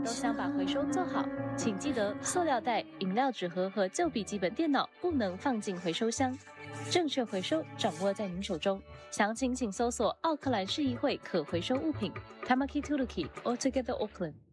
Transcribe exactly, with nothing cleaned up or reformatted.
都想把回收做好，请记得塑料袋、饮料纸盒和旧笔记本电脑不能放进回收箱。正确回收掌握在您手中，详情请搜索奥克兰市议会可回收物品 Tamaki Tuluki Altogether Auckland。